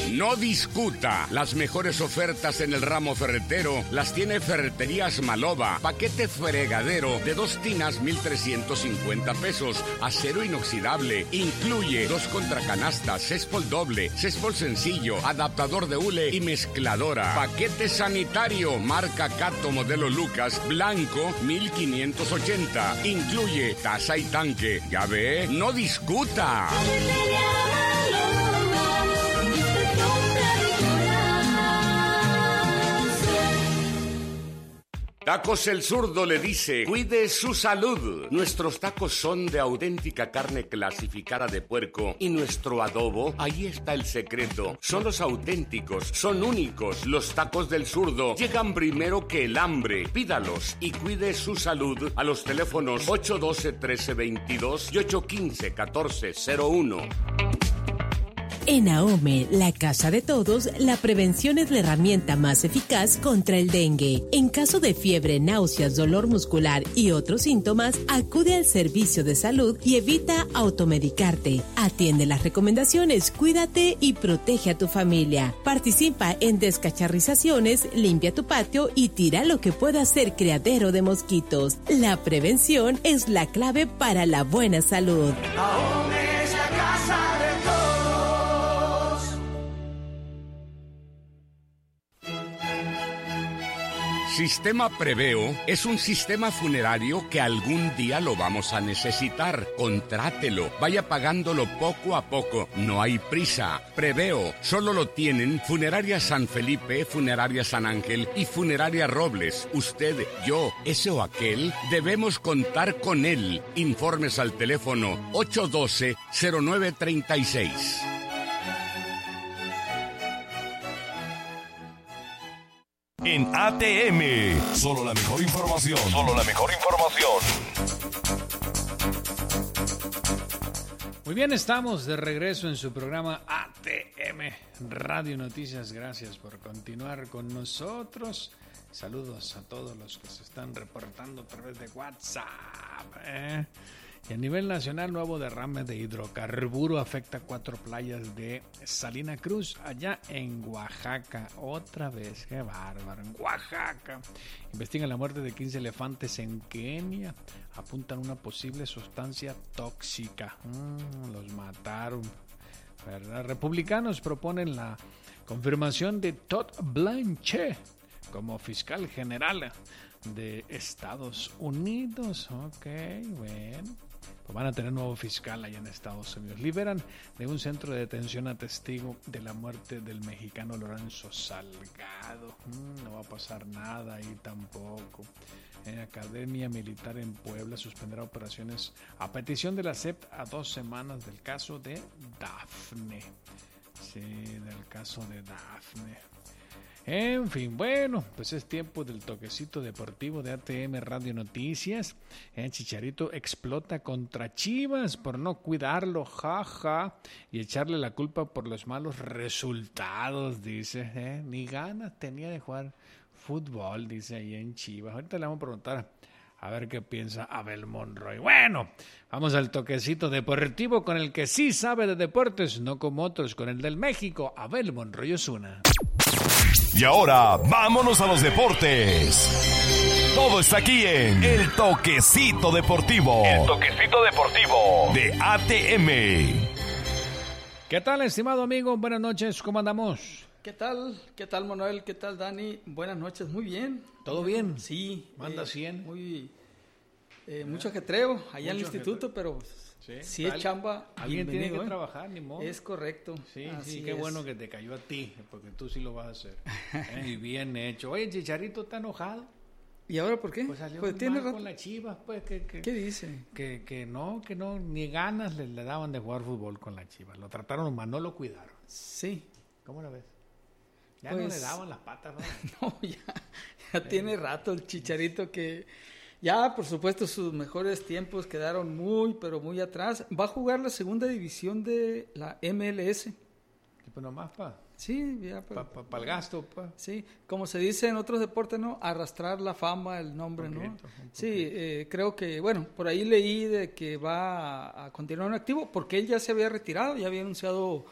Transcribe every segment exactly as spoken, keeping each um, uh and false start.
No discuta. Las mejores ofertas en el ramo ferretero las tiene Ferreterías Maloba. Paquete fregadero de dos tinas, mil trescientos cincuenta pesos. Acero inoxidable. Incluye dos contracanastas, céspol doble, céspol sencillo, adaptador de hule y mezcladora. Paquete sanitario, marca Cato, modelo Lucas, blanco, mil quinientos ochenta. Incluye taza y tanque. Ya ve, no discuta. Tacos El Zurdo le dice, cuide su salud. Nuestros tacos son de auténtica carne clasificada de puerco y nuestro adobo, ahí está el secreto. Son los auténticos, son únicos. Los tacos del Zurdo llegan primero que el hambre. Pídalos y cuide su salud a los teléfonos ocho uno dos, trece veintidós y ocho uno cinco, catorce cero uno. En AOME, la casa de todos, la prevención es la herramienta más eficaz contra el dengue. En caso de fiebre, náuseas, dolor muscular y otros síntomas, acude al servicio de salud y evita automedicarte. Atiende las recomendaciones, cuídate y protege a tu familia. Participa en descacharrizaciones, limpia tu patio y tira lo que pueda ser criadero de mosquitos. La prevención es la clave para la buena salud. AOME es la casa de todos. Sistema Preveo es un sistema funerario que algún día lo vamos a necesitar. Contrátelo, vaya pagándolo poco a poco, no hay prisa. Preveo solo lo tienen Funeraria San Felipe, Funeraria San Ángel y Funeraria Robles. Usted, yo, ese o aquel, debemos contar con él. Informes al teléfono ocho uno dos, cero nueve tres seis. En A T M, solo la mejor información. Solo la mejor información. Muy bien, estamos de regreso en su programa A T M Radio Noticias. Gracias por continuar con nosotros. Saludos a todos los que se están reportando a través de WhatsApp. ¿eh? Y a nivel nacional, nuevo derrame de hidrocarburo afecta cuatro playas de Salina Cruz, allá en Oaxaca. Otra vez, qué bárbaro, en Oaxaca. Investigan la muerte de quince elefantes en Kenia. Apuntan una posible sustancia tóxica. Mm, los mataron. ¿Verdad? Republicanos proponen la confirmación de Todd Blanche como fiscal general de Estados Unidos. Ok, bueno. Pues van a tener nuevo fiscal allá en Estados Unidos. Liberan de un centro de detención a testigo de la muerte del mexicano Lorenzo Salgado. Mm, no va a pasar nada ahí tampoco. En Academia Militar en Puebla suspenderá operaciones a petición de la S E P a dos semanas del caso de Dafne. Sí, del caso de Dafne. En fin, bueno, pues es tiempo del toquecito deportivo de A T M Radio Noticias. El Chicharito explota contra Chivas por no cuidarlo, jaja, y echarle la culpa por los malos resultados, dice. ¿eh? Ni ganas tenía de jugar fútbol, dice ahí en Chivas. Ahorita le vamos a preguntar a ver qué piensa Abel Monroy. Bueno, vamos al toquecito deportivo con el que sí sabe de deportes, no como otros, con el del México, Abel Monroy Osuna. Y ahora, vámonos a los deportes. Todo está aquí en El Toquecito Deportivo. El Toquecito Deportivo de A T M. ¿Qué tal, estimado amigo? Buenas noches, ¿cómo andamos? ¿Qué tal? ¿Qué tal, Manuel? ¿Qué tal, Dani? Buenas noches, muy bien. ¿Todo bien? Sí. Manda eh, cien. Muy, eh, mucho ajetreo allá mucho en el instituto, ajetreo. Pero sí, sí es chamba. Alguien tiene que ¿eh? trabajar, ni modo. Es correcto. Sí, Así sí, qué es. bueno que te cayó a ti, porque tú sí lo vas a hacer. ¿eh? Y bien hecho. Oye, Chicharito está enojado. ¿Y ahora por qué? Pues salió pues muy tiene mal rato. con las Chivas, pues. Que, que, ¿Qué dice? Que, que no, que no, ni ganas le, le daban de jugar fútbol con las Chivas. Lo trataron mal, no lo cuidaron. Sí. ¿Cómo lo ves? Ya pues, no le daban las patas, ¿no? No, ya, ya eh. tiene rato el Chicharito que... Ya, por supuesto, sus mejores tiempos quedaron muy, pero muy atrás. Va a jugar la segunda división de la M L S. Pues nomás pa. Sí, ya. Para pa, pa, pa el gasto, pa. Sí, como se dice en otros deportes, ¿no? Arrastrar la fama, el nombre, un poquito, ¿no? Sí, eh, creo que, bueno, por ahí leí de que va a, a continuar en activo, porque él ya se había retirado, ya había anunciado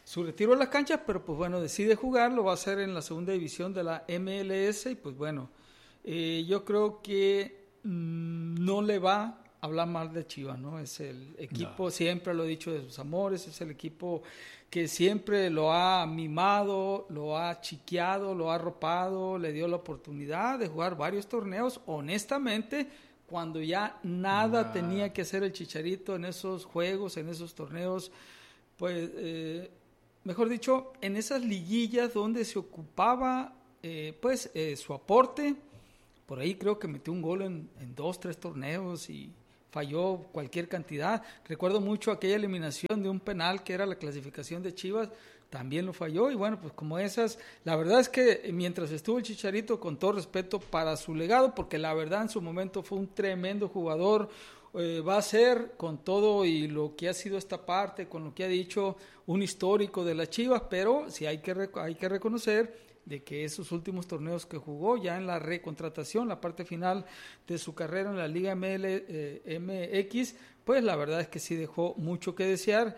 su retiro de las canchas, pero pues bueno, decide jugar, lo va a hacer en la segunda división de la M L S y pues bueno, eh, yo creo que mmm, no le va a hablar mal de Chivas, ¿no? Es el equipo, no. Siempre lo he dicho, de sus amores, es el equipo que siempre lo ha mimado, lo ha chiqueado, lo ha arropado, le dio la oportunidad de jugar varios torneos, honestamente, cuando ya nada nah. tenía que hacer el Chicharito en esos juegos, en esos torneos, pues, eh, mejor dicho, en esas liguillas donde se ocupaba, eh, pues, eh, su aporte. Por ahí creo que metió un gol en, en dos, tres torneos y falló cualquier cantidad. Recuerdo mucho aquella eliminación de un penal que era la clasificación de Chivas, también lo falló. Y bueno, pues como esas, la verdad es que mientras estuvo el Chicharito, con todo respeto para su legado, porque la verdad en su momento fue un tremendo jugador, eh, va a ser con todo y lo que ha sido esta parte, con lo que ha dicho, un histórico de las Chivas, pero sí hay que, rec- hay que reconocer de que esos últimos torneos que jugó ya en la recontratación, la parte final de su carrera en la Liga M L, eh, M X, pues la verdad es que sí dejó mucho que desear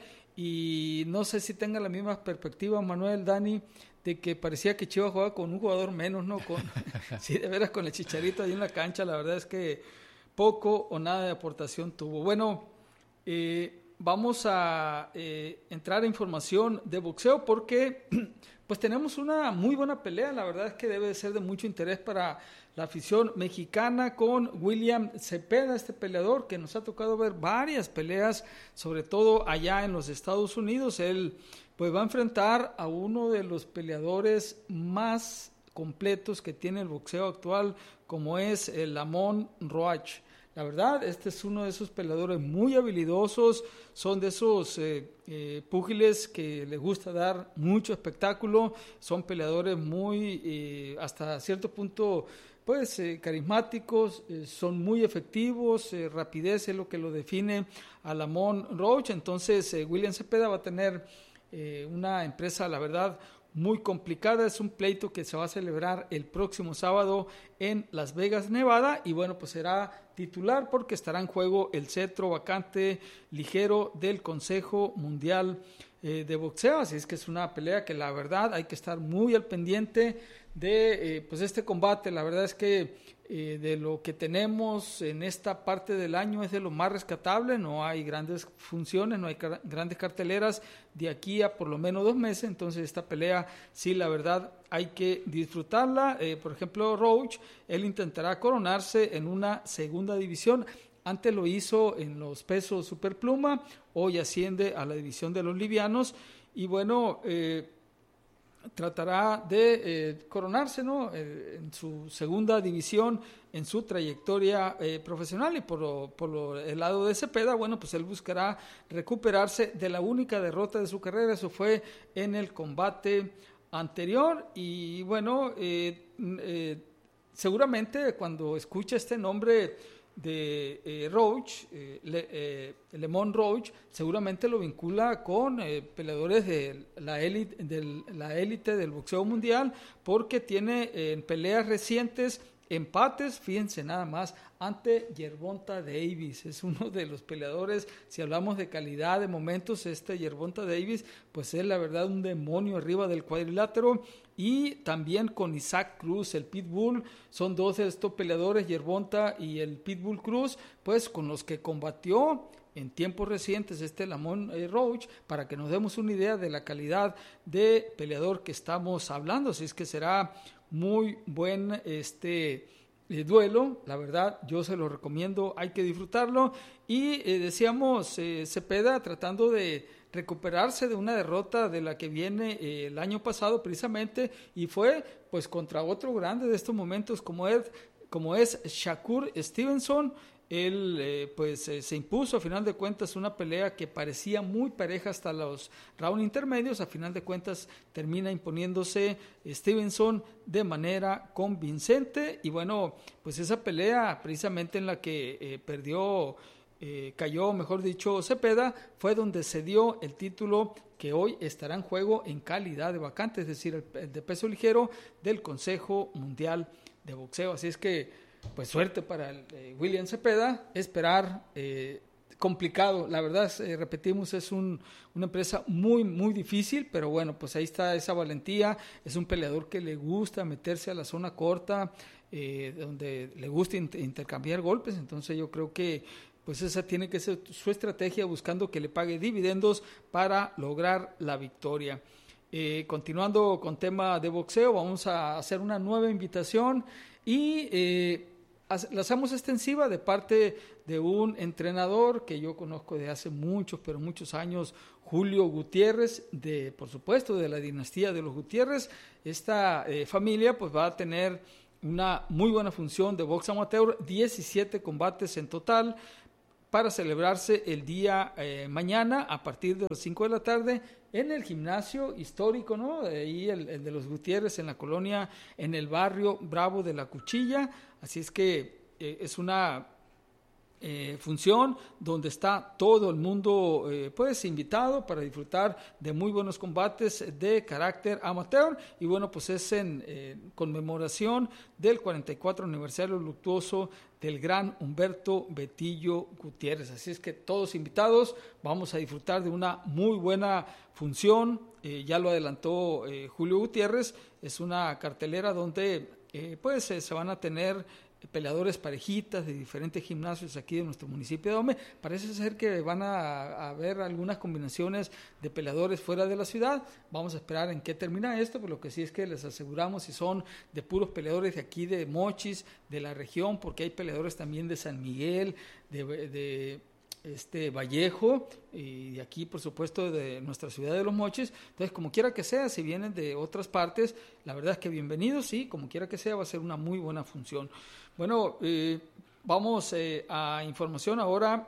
y no sé si tenga la misma perspectiva, Manuel, Dani, de que parecía que Chivas jugaba con un jugador menos, ¿no? Con, sí, de veras con el Chicharito ahí en la cancha, la verdad es que poco o nada de aportación tuvo. Bueno, eh, vamos a eh, entrar a información de boxeo porque pues tenemos una muy buena pelea, la verdad es que debe ser de mucho interés para la afición mexicana con William Cepeda, este peleador que nos ha tocado ver varias peleas, sobre todo allá en los Estados Unidos. Él pues va a enfrentar a uno de los peleadores más completos que tiene el boxeo actual, como es el Lamont Roach. La verdad, este es uno de esos peleadores muy habilidosos, son de esos eh, eh, púgiles que les gusta dar mucho espectáculo, son peleadores muy, eh, hasta cierto punto, pues eh, carismáticos, eh, son muy efectivos, eh, rapidez es lo que lo define a Lamont Roach. Entonces eh, William Cepeda va a tener eh, una empresa, la verdad, muy complicada. Es un pleito que se va a celebrar el próximo sábado en Las Vegas, Nevada, y bueno, pues será titular porque estará en juego el cetro vacante ligero del Consejo Mundial eh, de Boxeo. Así es que es una pelea que la verdad hay que estar muy al pendiente de eh, pues este combate. La verdad es que eh, de lo que tenemos en esta parte del año es de lo más rescatable. No hay grandes funciones, no hay car- grandes carteleras de aquí a por lo menos dos meses. Entonces esta pelea sí, la verdad, hay que disfrutarla. Eh, por ejemplo, Roach, él intentará coronarse en una segunda división. Antes lo hizo en los pesos superpluma, hoy asciende a la división de los livianos y bueno, eh, tratará de eh, coronarse, ¿no? Eh, en su segunda división en su trayectoria eh, profesional. Y por, lo, por lo, el lado de Cepeda, bueno, pues él buscará recuperarse de la única derrota de su carrera. Eso fue en el combate anterior y bueno, eh, eh, seguramente cuando escucha este nombre de eh, Roach, eh, Le, eh, Lamont Roach, seguramente lo vincula con eh, peleadores de la élite del, la élite del boxeo mundial, porque tiene eh, en peleas recientes empates, fíjense nada más, ante Gervonta Davis. Es uno de los peleadores, si hablamos de calidad de momentos, este Gervonta Davis, pues es la verdad un demonio arriba del cuadrilátero. Y también con Isaac Cruz, el Pitbull, son dos de estos peleadores, Gervonta y el Pitbull Cruz, pues con los que combatió en tiempos recientes este Lamont eh, Roach, para que nos demos una idea de la calidad de peleador que estamos hablando. Así es que será muy buen este eh, duelo, la verdad yo se lo recomiendo, hay que disfrutarlo. Y eh, decíamos eh, Cepeda tratando de recuperarse de una derrota de la que viene eh, el año pasado precisamente, y fue pues contra otro grande de estos momentos como es, como es Shakur Stevenson. Él eh, pues eh, se impuso, a final de cuentas, una pelea que parecía muy pareja hasta los rounds intermedios. A final de cuentas termina imponiéndose Stevenson de manera convincente. Y bueno, pues esa pelea precisamente en la que eh, perdió, eh, cayó, mejor dicho, Cepeda, fue donde se dio el título que hoy estará en juego en calidad de vacante, es decir, el, el de peso ligero del Consejo Mundial de Boxeo. Así es que pues suerte para el, eh, William Cepeda, esperar eh, complicado, la verdad, eh, repetimos, es un, una empresa muy, muy difícil, pero bueno, pues ahí está esa valentía, es un peleador que le gusta meterse a la zona corta, eh, donde le gusta inter- intercambiar golpes, entonces yo creo que pues esa tiene que ser su estrategia, buscando que le pague dividendos para lograr la victoria. Eh, continuando con tema de boxeo, vamos a hacer una nueva invitación y eh, la hacemos extensiva de parte de un entrenador que yo conozco de hace muchos, pero muchos años, Julio Gutiérrez, de, por supuesto, de la dinastía de los Gutiérrez. Esta eh, familia pues va a tener una muy buena función de box amateur, diecisiete combates en total, para celebrarse el día eh, mañana a partir de las cinco de la tarde en el gimnasio histórico, ¿no? Ahí el, el de los Gutiérrez en la colonia, en el barrio Bravo de la Cuchilla. Así es que eh, es una eh, función donde está todo el mundo eh, pues invitado para disfrutar de muy buenos combates de carácter amateur, y bueno, pues es en eh, conmemoración del cuarenta y cuatro aniversario luctuoso del gran Humberto Betillo Gutiérrez. Así es que todos invitados, vamos a disfrutar de una muy buena función. Eh, ya lo adelantó eh, Julio Gutiérrez, es una cartelera donde eh, pues eh, se van a tener peleadores parejitas de diferentes gimnasios aquí de nuestro municipio de Ahome. Parece ser que van a, a haber algunas combinaciones de peleadores fuera de la ciudad. Vamos a esperar en qué termina esto, pero lo que sí es que les aseguramos si son de puros peleadores de aquí de Mochis, de la región, porque hay peleadores también de San Miguel, de, de este Vallejo, y de aquí por supuesto de nuestra ciudad de Los Mochis. Entonces, como quiera que sea, si vienen de otras partes, la verdad es que bienvenidos, sí, como quiera que sea, va a ser una muy buena función. Bueno, eh, vamos eh, a información ahora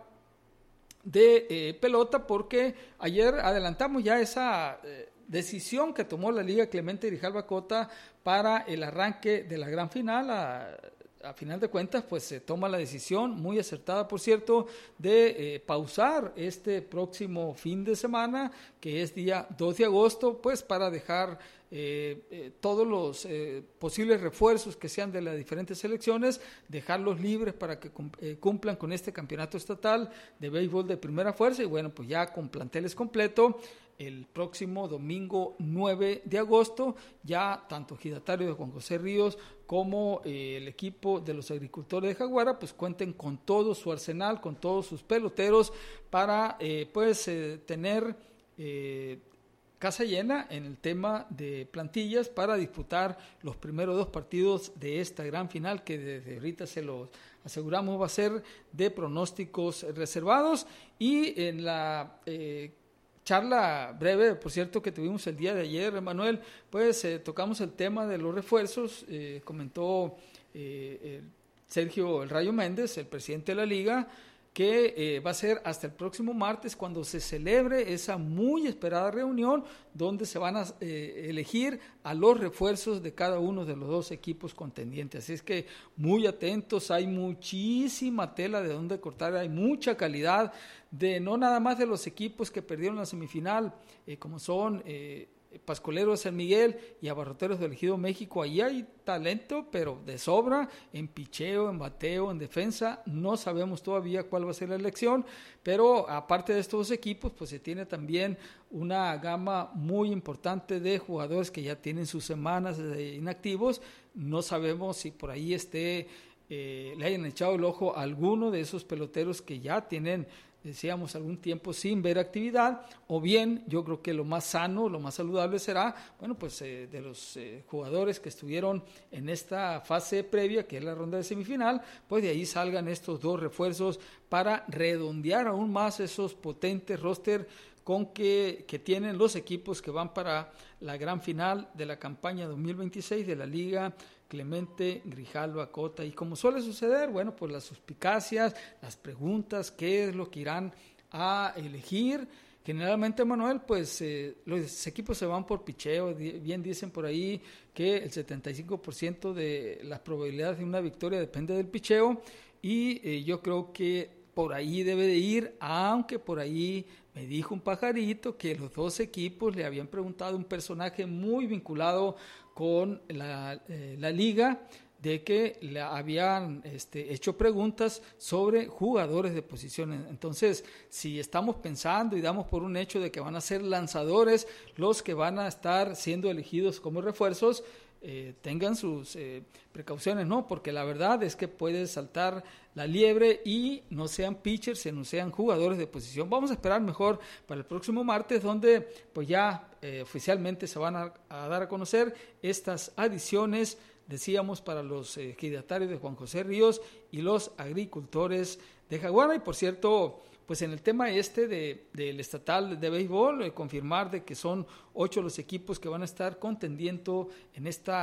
de eh, pelota, porque ayer adelantamos ya esa eh, decisión que tomó la Liga Clemente Grijalva Cota para el arranque de la gran final. A, a final de cuentas, pues se toma la decisión, muy acertada por cierto, de eh, pausar este próximo fin de semana, que es día dos de agosto, pues para dejar eh, eh, todos los eh, posibles refuerzos que sean de las diferentes selecciones, dejarlos libres para que eh, cumplan con este campeonato estatal de béisbol de primera fuerza, y bueno, pues ya con planteles completo, el próximo domingo nueve de agosto, ya tanto Ejidatario de Juan José Ríos como eh, el equipo de los agricultores de Jaguara, pues cuenten con todo su arsenal, con todos sus peloteros para eh, pues eh, tener eh, casa llena en el tema de plantillas para disputar los primeros dos partidos de esta gran final, que desde ahorita se los aseguramos va a ser de pronósticos reservados. Y en la eh, charla breve, por cierto, que tuvimos el día de ayer, Manuel, pues eh, tocamos el tema de los refuerzos. Eh, comentó eh, el Sergio El Rayo Méndez, el presidente de la liga, que eh, va a ser hasta el próximo martes cuando se celebre esa muy esperada reunión donde se van a eh, elegir a los refuerzos de cada uno de los dos equipos contendientes. Así es que muy atentos, hay muchísima tela de donde cortar, hay mucha calidad, de no nada más de los equipos que perdieron la semifinal, eh, como son eh, Pascoleros de San Miguel y Abarroteros del Ejido México. Ahí hay talento, pero de sobra, en picheo, en bateo, en defensa. No sabemos todavía cuál va a ser la elección, pero aparte de estos equipos, pues se tiene también una gama muy importante de jugadores que ya tienen sus semanas de inactivos. No sabemos si por ahí esté, eh, le hayan echado el ojo a alguno de esos peloteros que ya tienen, decíamos, algún tiempo sin ver actividad, o bien yo creo que lo más sano, lo más saludable será, bueno, pues eh, de los eh, jugadores que estuvieron en esta fase previa, que es la ronda de semifinal, pues de ahí salgan estos dos refuerzos para redondear aún más esos potentes roster con que, que tienen los equipos que van para la gran final de la campaña dos mil veintiséis de la Liga Clemente Grijalva Cota. Y como suele suceder, bueno, pues las suspicacias, las preguntas, qué es lo que irán a elegir. Generalmente, Manuel, pues eh, los equipos se van por picheo. Bien dicen por ahí que el setenta y cinco por ciento de las probabilidades de una victoria depende del picheo, y eh, yo creo que por ahí debe de ir, aunque por ahí me dijo un pajarito que los dos equipos le habían preguntado a un personaje muy vinculado con la, eh, la liga de que le habían este, hecho preguntas sobre jugadores de posiciones. Entonces, si estamos pensando y damos por un hecho de que van a ser lanzadores los que van a estar siendo elegidos como refuerzos, Eh, tengan sus eh, precauciones, ¿no? Porque la verdad es que puede saltar la liebre y no sean pitchers, no sean jugadores de posición. Vamos a esperar mejor para el próximo martes, donde pues ya eh, oficialmente se van a, a dar a conocer estas adiciones, decíamos, para los eh, ejidatarios de Juan José Ríos y los agricultores de Jaguara. Y por cierto, pues en el tema este de, del estatal de béisbol, eh, confirmar de que son ocho los equipos que van a estar contendiendo en este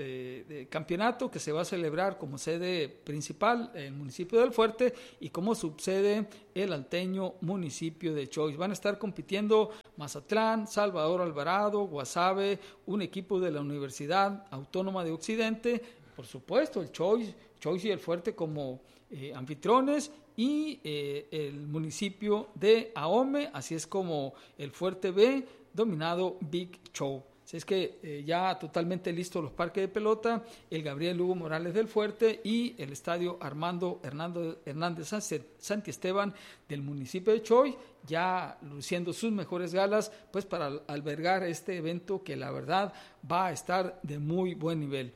eh, campeonato que se va a celebrar como sede principal en el municipio del Fuerte y como subsede el alteño municipio de Choix. Van a estar compitiendo Mazatlán, Salvador Alvarado, Guasave, un equipo de la Universidad Autónoma de Occidente, por supuesto el Choix, Choix y el Fuerte como eh, anfitriones, y eh, el municipio de Ahome, así es como el Fuerte B, dominado Big Show. Así es que eh, ya totalmente listos los parques de pelota, el Gabriel Hugo Morales del Fuerte y el estadio Armando Hernando, Hernández Santiesteban del municipio de Choix, ya luciendo sus mejores galas, pues para albergar este evento que la verdad va a estar de muy buen nivel.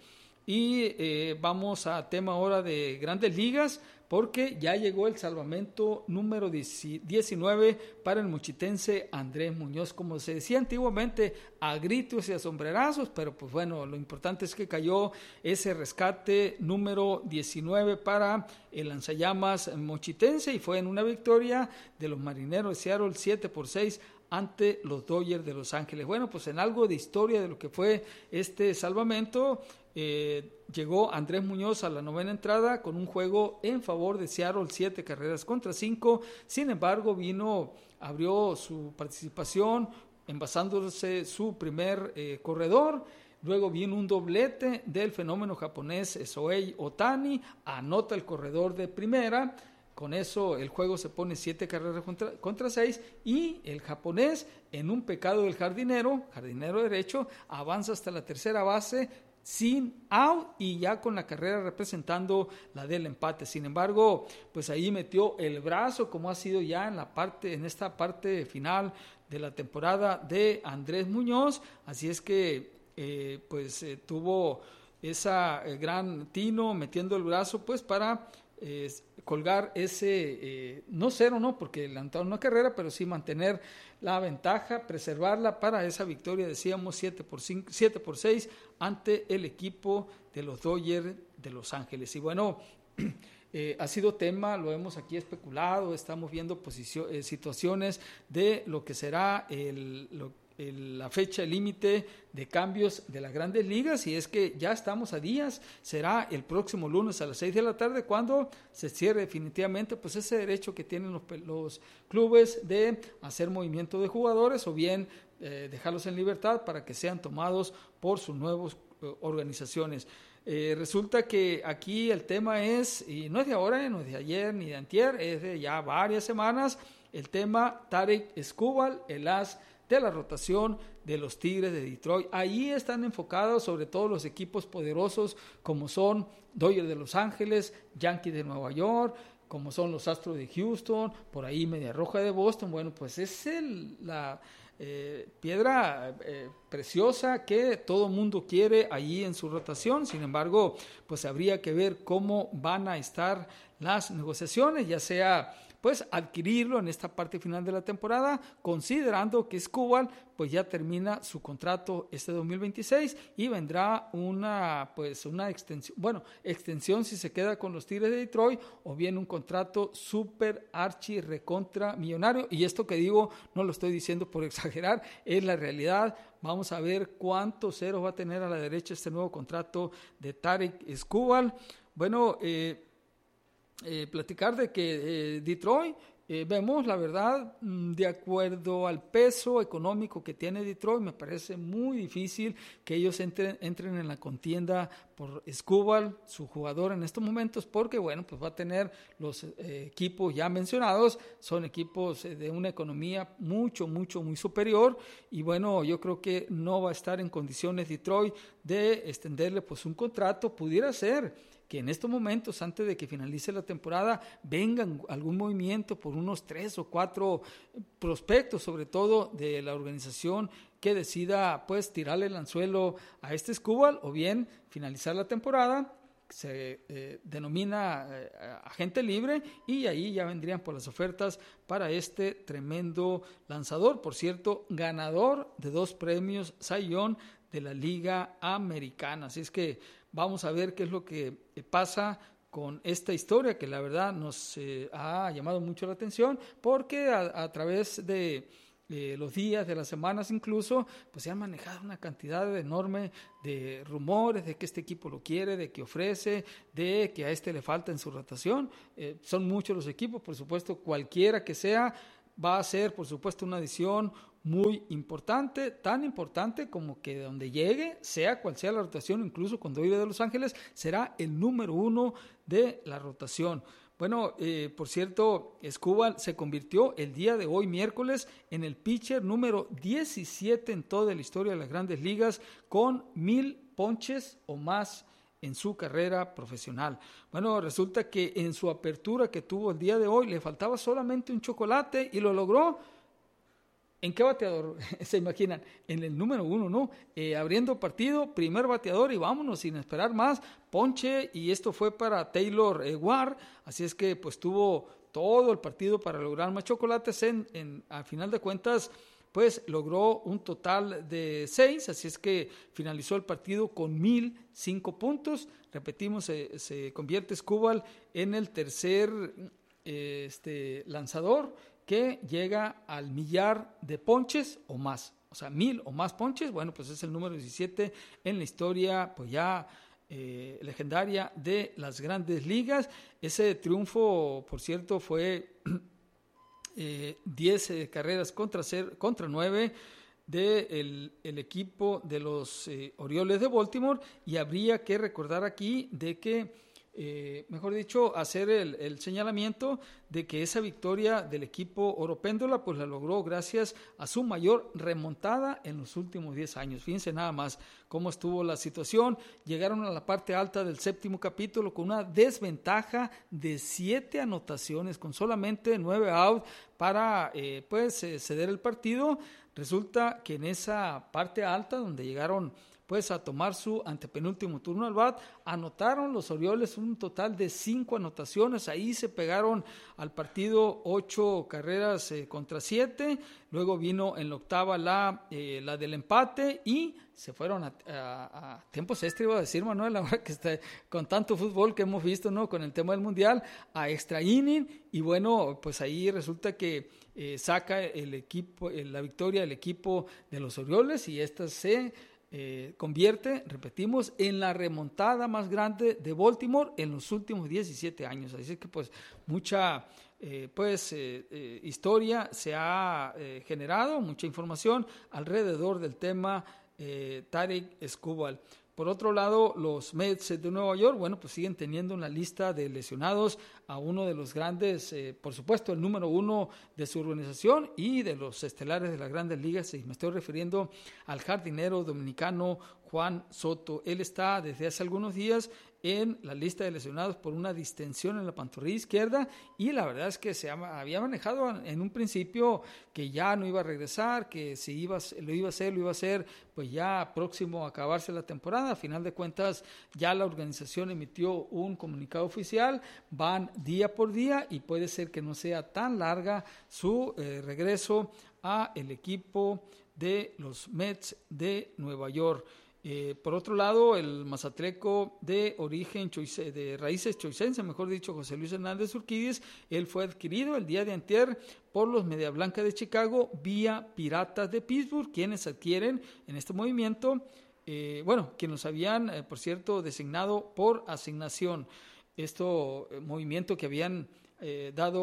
Y eh, vamos a tema ahora de Grandes Ligas, porque ya llegó el salvamento número diecinueve para el mochitense Andrés Muñoz, como se decía antiguamente, a gritos y a sombrerazos, pero pues bueno, lo importante es que cayó ese rescate número diecinueve para el lanzallamas mochitense y fue en una victoria de los Marineros de Seattle siete por seis ante los Dodgers de Los Ángeles. Bueno, pues en algo de historia de lo que fue este salvamento, eh, llegó Andrés Muñoz a la novena entrada con un juego en favor de Seattle, siete carreras contra cinco. Sin embargo, vino, abrió su participación envasándose su primer eh, corredor. Luego vino un doblete del fenómeno japonés Shohei Ohtani, anota el corredor de primera. Con eso el juego se pone siete carreras contra, contra seis y el japonés, en un pecado del jardinero, jardinero derecho, avanza hasta la tercera base sin out y ya con la carrera representando la del empate. Sin embargo, pues ahí metió el brazo, como ha sido ya en la parte, en esta parte final de la temporada de Andrés Muñoz. Así es que eh, pues eh, tuvo esa eh, gran tino metiendo el brazo pues para eh, colgar ese, eh, no cero, no, porque levantaron una carrera, pero sí mantener la ventaja, preservarla para esa victoria, decíamos, siete por seis ante el equipo de los Dodgers de Los Ángeles. Y bueno, eh, ha sido tema, lo hemos aquí especulado, estamos viendo posicio, eh, situaciones de lo que será el, lo, el, la fecha límite de cambios de las Grandes Ligas, y es que ya estamos a días, será el próximo lunes a las seis de la tarde cuando se cierre definitivamente pues ese derecho que tienen los, los clubes de hacer movimiento de jugadores o bien eh, dejarlos en libertad para que sean tomados por sus nuevas eh, organizaciones. Eh, resulta que aquí el tema es, y no es de ahora, no es de ayer ni de antier, es de ya varias semanas, el tema Tarik Skubal, el as de la rotación de los Tigres de Detroit. Ahí están enfocados sobre todo los equipos poderosos como son Dodgers de Los Ángeles, Yankees de Nueva York, como son los Astros de Houston, por ahí Media Roja de Boston. Bueno, pues es el, la eh, piedra eh, preciosa que todo mundo quiere allí en su rotación. Sin embargo, pues habría que ver cómo van a estar las negociaciones, ya sea pues adquirirlo en esta parte final de la temporada, considerando que Skubal pues ya termina su contrato este dos mil veintiséis y vendrá una pues una extensión, bueno, extensión si se queda con los Tigres de Detroit, o bien un contrato super archi recontra millonario. Y esto que digo no lo estoy diciendo por exagerar, es la realidad. Vamos a ver cuántos ceros va a tener a la derecha este nuevo contrato de Tarik Skubal. Bueno, eh Eh, platicar de que eh, Detroit eh, vemos, la verdad, de acuerdo al peso económico que tiene Detroit, me parece muy difícil que ellos entren, entren en la contienda por Skubal, su jugador en estos momentos, porque bueno, pues va a tener los eh, equipos ya mencionados, son equipos de una economía mucho, mucho, muy superior, y bueno, yo creo que no va a estar en condiciones Detroit de extenderle pues un contrato. Pudiera ser que en estos momentos, antes de que finalice la temporada, vengan algún movimiento por unos tres o cuatro prospectos, sobre todo de la organización, que decida pues tirarle el anzuelo a este Skubal, o bien finalizar la temporada, se eh, denomina eh, agente libre, y ahí ya vendrían por las ofertas para este tremendo lanzador, por cierto, ganador de dos premios Cy Young de la Liga Americana. Así es que vamos a ver qué es lo que pasa con esta historia, que la verdad nos eh, ha llamado mucho la atención, porque a, a través de eh, los días, de las semanas incluso, pues se han manejado una cantidad enorme de rumores de que este equipo lo quiere, de que ofrece, de que a este le falta en su rotación. Eh, son muchos los equipos, por supuesto, cualquiera que sea, va a ser, por supuesto, una adición muy importante, tan importante como que donde llegue, sea cual sea la rotación, incluso cuando vive de Los Ángeles, será el número uno de la rotación. Bueno, eh, por cierto, Skubal se convirtió el día de hoy, miércoles, en el pitcher número diecisiete en toda la historia de las Grandes Ligas, con mil ponches o más en su carrera profesional. Bueno, resulta que en su apertura que tuvo el día de hoy le faltaba solamente un chocolate y lo logró. ¿En qué bateador? Se imaginan, en el número uno, ¿no? Eh, abriendo partido, primer bateador y vámonos sin esperar más, ponche, y esto fue para Taylor eh, Ward, así es que pues tuvo todo el partido para lograr más chocolates, en, en, al final de cuentas pues logró un total de seis, así es que finalizó el partido con mil cinco puntos, repetimos, se, se convierte Skubal en el tercer eh, este, lanzador que llega al millar de ponches o más, o sea, mil o más ponches. Bueno, pues es el número diecisiete en la historia, pues ya eh, legendaria de las Grandes Ligas. Ese triunfo, por cierto, fue eh, diez eh, carreras contra, ser, contra nueve del de el equipo de los eh, Orioles de Baltimore, y habría que recordar aquí de que Eh, mejor dicho, hacer el, el señalamiento de que esa victoria del equipo Oropéndola pues la logró gracias a su mayor remontada en los últimos diez años. Fíjense nada más cómo estuvo la situación. Llegaron a la parte alta del séptimo capítulo con una desventaja de siete anotaciones, con solamente nueve outs para eh, pues eh, ceder el partido. Resulta que en esa parte alta donde llegaron pues a tomar su antepenúltimo turno al bat, anotaron los Orioles un total de cinco anotaciones, ahí se pegaron al partido ocho carreras eh, contra siete, luego vino en la octava la, eh, la del empate, y se fueron a, a, a tiempos extra, iba a decir Manuel, ahora que está con tanto fútbol que hemos visto, ¿no?, con el tema del Mundial, a extra inning, y bueno, pues ahí resulta que eh, saca el equipo, eh, la victoria del equipo de los Orioles, y esta se Eh, convierte, repetimos, en la remontada más grande de Baltimore en los últimos diecisiete años. Así que pues mucha eh, pues eh, eh, historia se ha eh, generado, mucha información alrededor del tema eh, Tarik Skubal. Por otro lado, los Mets de Nueva York, bueno, pues siguen teniendo una lista de lesionados a uno de los grandes, eh, por supuesto, el número uno de su organización y de los estelares de las Grandes Ligas, y me estoy refiriendo al jardinero dominicano Juan Soto. Él está desde hace algunos días en la lista de lesionados por una distensión en la pantorrilla izquierda, y la verdad es que se había manejado en un principio que ya no iba a regresar, que si iba, lo iba a hacer, lo iba a hacer pues ya próximo a acabarse la temporada. A final de cuentas ya la organización emitió un comunicado oficial, van día por día y puede ser que no sea tan larga su eh, regreso a el equipo de los Mets de Nueva York. Eh, por otro lado, el mazatleco de origen choice, de raíces choicense, mejor dicho, José Luis Hernández Urquidis, él fue adquirido el día de antier por los Media Blanca de Chicago vía Piratas de Pittsburgh, quienes adquieren en este movimiento, eh, bueno, quienes los habían, eh, por cierto, designado por asignación. Esto, eh, movimiento que habían eh, dado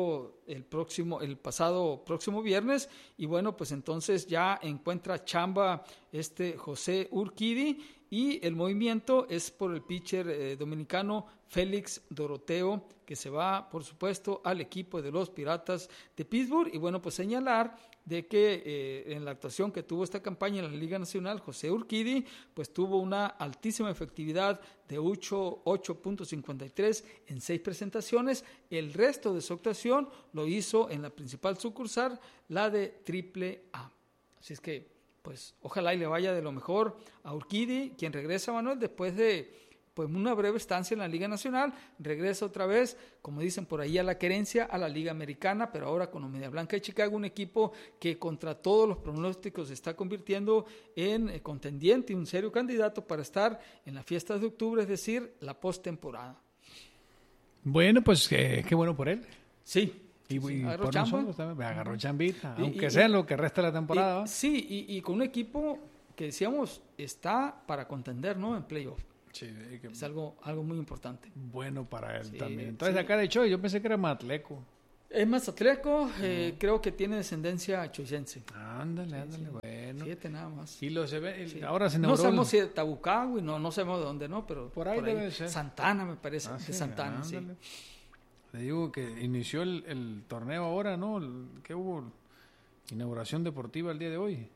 el próximo, el pasado próximo viernes, y bueno, pues entonces ya encuentra chamba este José Urquidi, y el movimiento es por el pitcher eh, dominicano Félix Doroteo, que se va, por supuesto, al equipo de los Piratas de Pittsburgh. Y bueno, pues señalar de que eh, en la actuación que tuvo esta campaña en la Liga Nacional, José Urquidi, pues tuvo una altísima efectividad de ocho punto cincuenta y tres en seis presentaciones. El resto de su actuación lo hizo en la principal sucursal, la de Triple A. Así es que, pues, ojalá y le vaya de lo mejor a Urquidi, quien regresa, Manuel, después de pues una breve estancia en la Liga Nacional, regresa otra vez, como dicen por ahí, a la querencia, a la Liga Americana, pero ahora con los Media Blanca de Chicago, un equipo que contra todos los pronósticos se está convirtiendo en eh, contendiente y un serio candidato para estar en las fiestas de octubre, es decir, la postemporada. Bueno, pues qué, qué bueno por él. Sí. Y, sí, y agarró por chamba. nosotros también, agarró chambita, Y- aunque y- sea y- lo que resta de la temporada. Y- ¿va? sí, y, y con un equipo que decíamos está para contender, ¿no? En playoff. Sí, que Es algo, algo muy importante. bueno para él Sí, también. Entonces, sí. acá de hecho, yo pensé que era Matleco. Es mazatleco, eh, creo que tiene descendencia choyense. Ándale, ándale, bueno. Siete nada más. Y los eve- el- Sí. ahora se No inauguró sabemos el- si de Tabucagui, no, no sabemos de dónde, ¿no? Pero Por ahí debe ser. Santana, me parece, Ah, de sí, Santana, sí. ándale. Le digo que inició el, el torneo ahora, ¿no? El- ¿Qué hubo? Inauguración deportiva el día de hoy.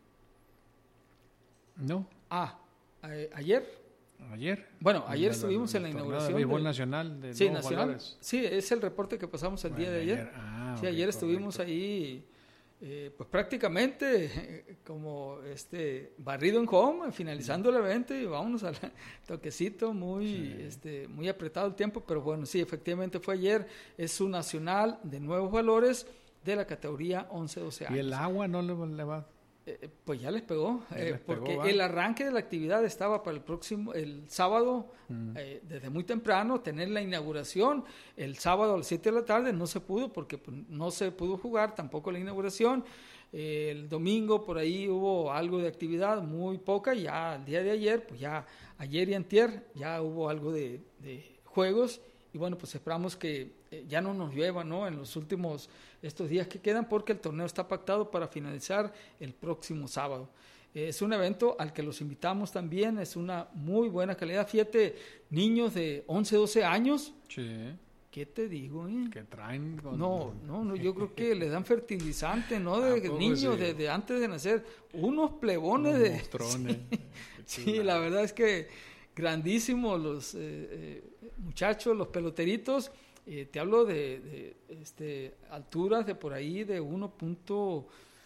¿No? Ah, eh, ayer, Ayer. Bueno, ayer El- estuvimos en la el torneo inauguración de béisbol del- nacional de sí, Nuevos nacional. Valores. Sí, es el reporte que pasamos el día Bueno, de ayer. ayer. Ah, sí, ok, ayer estuvimos correcto. ahí, eh, pues prácticamente eh, como este barrido en home, finalizando el evento y vámonos al toquecito, muy, Sí. este, muy apretado el tiempo, pero bueno, sí, efectivamente fue ayer. Es su nacional de Nuevos Valores de la categoría once doce años. Y el agua no le, le va. Eh, pues ya les pegó, Ya eh, les pegó, porque ¿va? el arranque de la actividad estaba para el próximo, el sábado, Mm. eh, desde muy temprano, tener la inauguración. El sábado a las siete de la tarde no se pudo porque pues, no se pudo jugar, tampoco la inauguración. Eh, el domingo por ahí hubo algo de actividad, muy poca, y ya el día de ayer, pues ya ayer y antier, ya hubo algo de, de juegos. Y bueno, pues esperamos que eh, ya no nos llueva, ¿no? En los últimos, estos días que quedan, porque el torneo está pactado para finalizar el próximo sábado. Eh, es un evento al que los invitamos también, es una muy buena calidad. Fíjate, niños de once, doce años, Sí. ¿qué te digo, eh? Que traen. con- No, no, no, yo creo que le dan fertilizante, ¿no? De ¿A poco niños, sí? de, de antes de nacer, unos plebones Unos de... monstruones. Sí, Qué sí, la verdad es que grandísimos los eh, eh, muchachos, los peloteritos. Eh, te hablo de, de este, alturas de por ahí de uno punto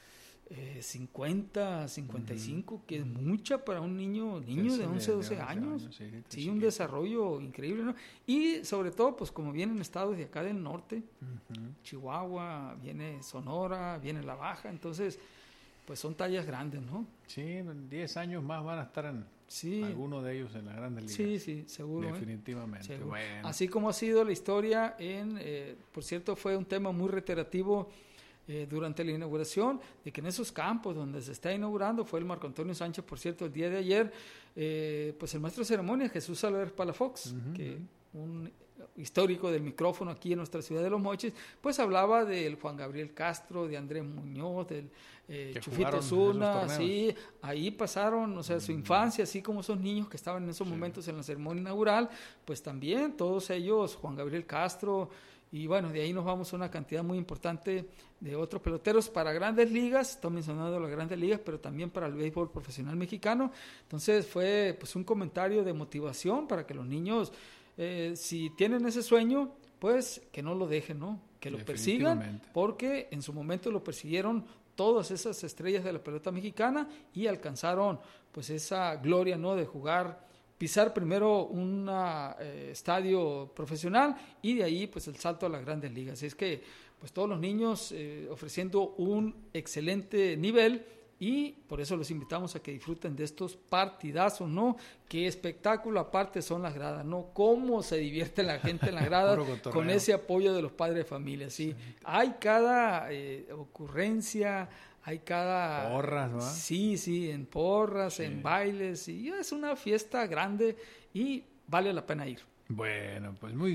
cincuenta, cincuenta y cinco, que es mucha para un niño niño Sí, de sí, once, doce años. sí, sí, Sí, sí, un sí. desarrollo increíble, ¿no? Y sobre todo, pues como vienen estados de acá del norte, Ujú. Chihuahua, viene Sonora, viene La Baja, entonces, pues son tallas grandes, ¿no? Sí, en diez años más van a estar en Sí, alguno de ellos en la Grande Liga. sí, sí, seguro. ¿eh? Definitivamente. Seguro. Bueno. Así como ha sido la historia en, eh, por cierto, fue un tema muy reiterativo eh, durante la inauguración, de que en esos campos donde se está inaugurando, fue el Marco Antonio Sánchez, por cierto, el día de ayer, eh, pues el maestro de ceremonia, Jesús Álvarez Palafox, Ujú, que ujú. un histórico del micrófono aquí en nuestra ciudad de Los Mochis, pues hablaba del Juan Gabriel Castro, de Andrés Muñoz, del eh, Que Chufito jugaron esos Zuna, torneos. sí, ahí pasaron, o sea, su infancia, así como esos niños que estaban en esos momentos en la ceremonia inaugural, pues también todos ellos, Juan Gabriel Castro, y bueno, de ahí nos vamos a una cantidad muy importante de otros peloteros para grandes ligas, estoy mencionando las grandes ligas, pero también para el béisbol profesional mexicano. Entonces fue pues un comentario de motivación para que los niños, eh, si tienen ese sueño, pues que no lo dejen, ¿no? Que lo persigan, Definitivamente. porque en su momento lo persiguieron todas esas estrellas de la pelota mexicana y alcanzaron pues esa gloria, ¿no? De jugar, pisar primero un eh, estadio profesional y de ahí pues el salto a las grandes ligas. Así es que pues todos los niños eh, ofreciendo un excelente nivel y por eso los invitamos a que disfruten de estos partidazos, ¿no? Qué espectáculo aparte son las gradas, ¿no? Cómo se divierte la gente en las gradas Puro cotorreo. con ese apoyo de los padres de familia, ¿sí? Hay cada eh, ocurrencia, hay cada... Porras, ¿va? Sí, sí, en porras, Sí. en bailes, y es una fiesta grande y vale la pena ir. Bueno, pues muy bien.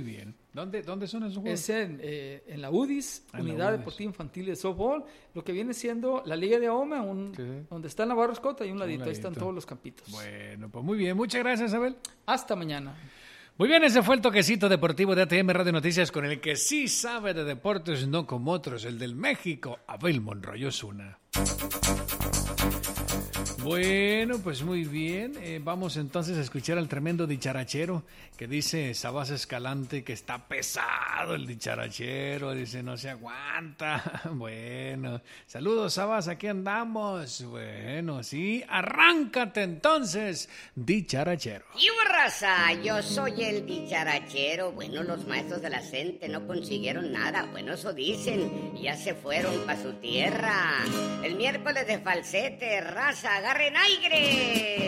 ¿Dónde, ¿Dónde son esos juegos? Es en, eh, en la U D I S, en Unidad la U D I S. Deportiva Infantil de Softball, lo que viene siendo la Liga de Ahome, un, Sí. donde está en Navarro Escota, y un ladito, ahí ladito. están todos los campitos. Bueno, pues muy bien. Muchas gracias, Abel. Hasta mañana. Muy bien, ese fue el toquecito deportivo de A T M Radio Noticias con el que sí sabe de deportes, no como otros, el del México, Abel Monroy Osuna. Bueno, pues muy bien. Eh, vamos entonces a escuchar al tremendo dicharachero que dice Sabas Escalante que está pesado el dicharachero. Dice, no se aguanta. Bueno, saludos, Sabas, aquí andamos. Bueno, sí, arráncate entonces, dicharachero. Y raza, yo soy el dicharachero. Bueno, los maestros de la gente no consiguieron nada. Bueno, eso dicen. Ya se fueron para su tierra. El miércoles de falsete, raza, agarren aire.